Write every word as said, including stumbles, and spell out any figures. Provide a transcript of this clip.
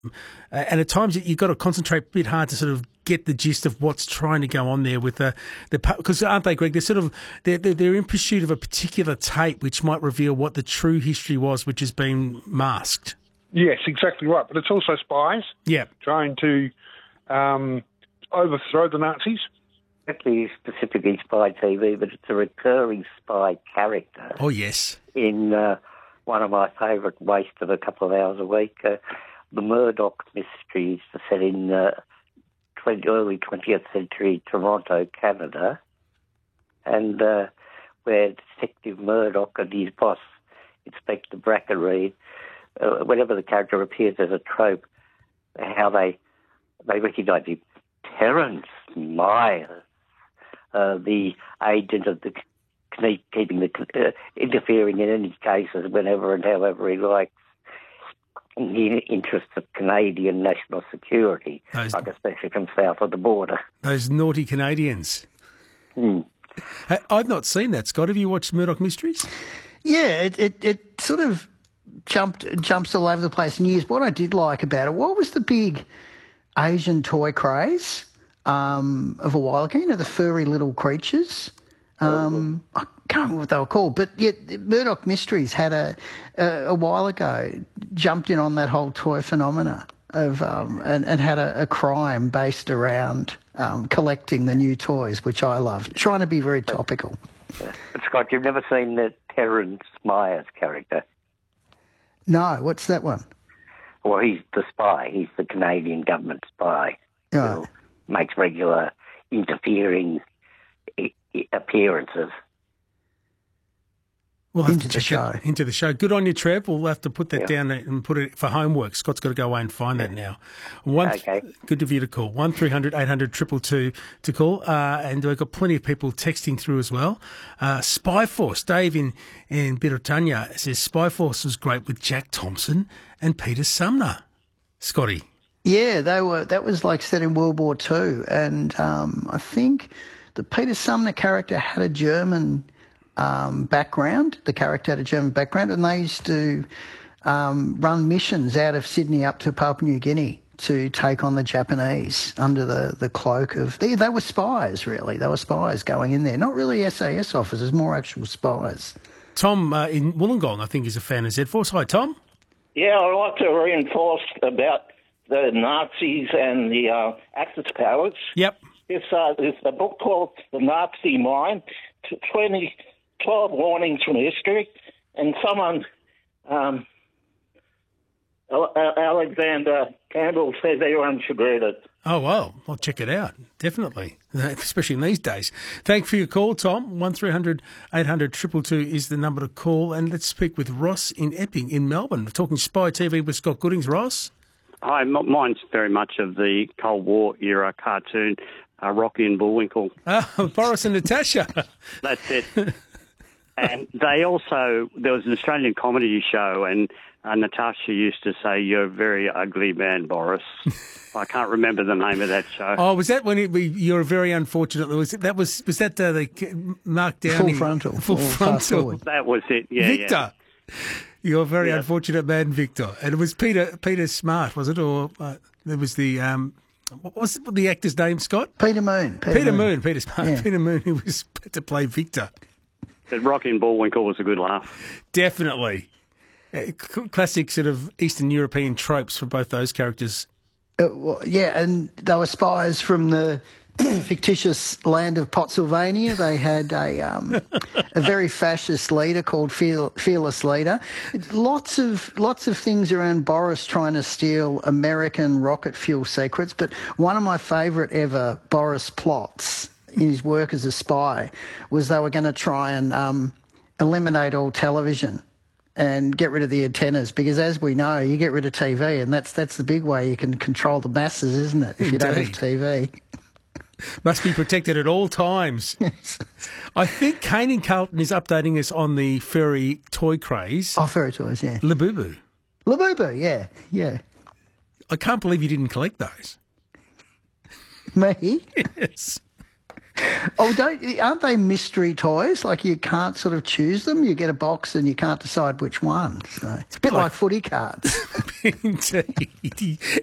Uh, and at times you've got to concentrate a bit hard to sort of get the gist of what's trying to go on there with the the because aren't they, Greg? They're sort of they're, they're they're in pursuit of a particular tape which might reveal what the true history was, which has been masked. Yes, exactly right. But it's also spies. Yeah, trying to um, overthrow the Nazis. Exactly, specifically spy T V, but it's a recurring spy character. Oh yes. In uh, one of my favourite waste of a couple of hours a week. Uh, The Murdoch Mysteries are set in uh, twenty, early twentieth century Toronto, Canada, and uh, where Detective Murdoch and his boss, Inspector Brackenreed, uh, whenever the character appears as a trope, how they they recognise him. Terence Myers, uh, the agent of the keeping the uh, interfering in any cases whenever and however he likes. In the interests of Canadian national security, those, like especially from south of the border. Those naughty Canadians. Hmm. Hey, I've not seen that, Scott. Have you watched Murdoch Mysteries? Yeah, it, it, it sort of jumped jumps all over the place in years. What I did like about it, what was the big Asian toy craze um, of a while ago? You know, the furry little creatures. Um, I can't remember what they were called, but yet Murdoch Mysteries had a, a a while ago jumped in on that whole toy phenomena of um, and, and had a, a crime based around um, collecting the new toys, which I loved. Trying to be very topical. But Scott, you've never seen the Terence Myers character? No, what's that one? Well, he's the spy. He's the Canadian government spy Right. who makes regular interfering appearances. We'll have Into to the check show. it into the show. Good on you, Trev. We'll have to put that Yeah. down and put it for homework. Scott's got to go away and find that now. One, Okay. Good of you to call. one three hundred eight hundred two two two to call. Uh, and we've got plenty of people texting through as well. Uh, Spy Force. Dave in, in Britannia says Spy Force was great with Jack Thompson and Peter Sumner. Scotty. Yeah, they were. That was like set in World War Two, and um, I think the Peter Sumner character had a German um, background. The character had a German background, and they used to um, run missions out of Sydney up to Papua New Guinea to take on the Japanese under the, the cloak of... They, they were spies, really. They were spies going in there. Not really S A S officers, more actual spies. Tom uh, in Wollongong, I think, is a fan of Z-Force. Hi, Tom. Yeah, I'd like to reinforce about the Nazis and the uh, Axis powers. Yep. It's, uh, it's a book called The Nazi Mind, twenty, twelve Warnings from History, and someone, um, Alexander Campbell, says everyone should read it. Oh, well, I'll check it out, definitely, especially in these days. Thanks for your call, Tom. one three hundred eight hundred two two two is the number to call. And let's speak with Ross in Epping in Melbourne. We're talking Spy T V with Scott Goodings. Ross? Hi, m- mine's very much of the Cold War era cartoon, uh, Rocky and Bullwinkle. Oh, Boris and Natasha. That's it. And they also, there was an Australian comedy show, and uh, Natasha used to say, "You're a very ugly man, Boris." I can't remember the name of that show. Oh, was that when it, we, you're very unfortunate? Was it, that was was that uh, the Mark Downing? Full frontal. Full Or fast frontal. forward. That was it, yeah. Victor. Yeah. You're a very Yeah. unfortunate man, Victor. And it was Peter Peter Smart, was it? Or uh, there was the, um, what was the actor's name, Scott? Peter Moon. Peter, Peter Moon. Peter Smart. Yeah. Peter Moon, who was to play Victor. But Rocky and Bullwinkle was a good laugh. Definitely. Uh, c- classic sort of Eastern European tropes for both those characters. Uh, well, yeah, and they were spies from the fictitious land of Pottsylvania. They had a um, a very fascist leader called Fear, Fearless Leader. Lots of lots of things around Boris trying to steal American rocket fuel secrets, but one of my favourite ever Boris plots in his work as a spy was they were going to try and um, eliminate all television and get rid of the antennas, because as we know, you get rid of T V, and that's that's the big way you can control the masses, isn't it, if you don't have Indeed. T V. Must be protected at all times. I think Kane and Carlton is updating us on the furry toy craze. Oh, fairy toys, yeah. Labubu. Labubu, yeah, yeah. I can't believe you didn't collect those. Me? Yes. Oh, don't aren't they mystery toys? Like you can't sort of choose them. You get a box and you can't decide which one. So it's a bit like, like footy cards. Indeed.